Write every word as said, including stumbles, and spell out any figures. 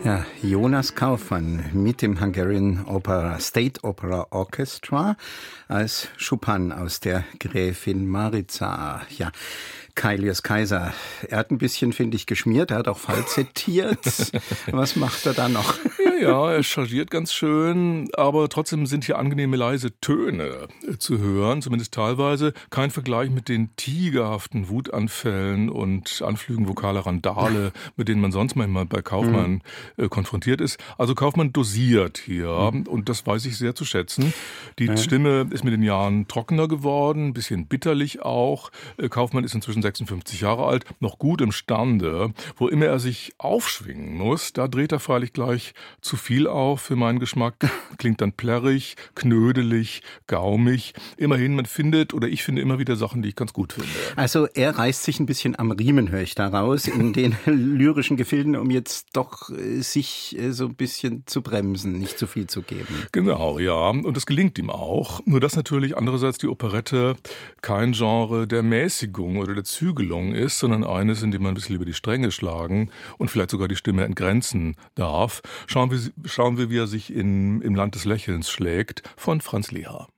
Ja, Jonas Kaufmann mit dem Hungarian Opera State Opera Orchestra als Chopin aus der Gräfin Mariza. Ja, Kailius Kaiser, er hat ein bisschen, finde ich, geschmiert, er hat auch falsettiert. Was macht er da noch? Ja, er chargiert ganz schön, aber trotzdem sind hier angenehme leise Töne zu hören, zumindest teilweise. Kein Vergleich mit den tigerhaften Wutanfällen und Anflügen vokaler Randale, mit denen man sonst manchmal bei Kaufmann mhm. äh, konfrontiert ist. Also Kaufmann dosiert hier mhm. und das weiß ich sehr zu schätzen. Die ja. Stimme ist mit den Jahren trockener geworden, ein bisschen bitterlich auch. Äh, Kaufmann ist inzwischen sechsundfünfzig Jahre alt, noch gut imstande. Wo immer er sich aufschwingen muss, da dreht er freilich gleich zu viel auf für meinen Geschmack, klingt dann plärrig, knödelig, gaumig. Immerhin, man findet, oder ich finde immer wieder Sachen, die ich ganz gut finde. Also er reißt sich ein bisschen am Riemen, höre ich daraus, in den lyrischen Gefilden, um jetzt doch äh, sich äh, so ein bisschen zu bremsen, nicht zu viel zu geben. Genau, ja, und das gelingt ihm auch. Nur dass natürlich andererseits die Operette kein Genre der Mäßigung oder der Zügelung ist, sondern eines, in dem man ein bisschen über die Stränge schlagen und vielleicht sogar die Stimme entgrenzen darf. Schauen wir, schauen wir wie er sich in, im Land des Lächelns schlägt, von Franz Lehár.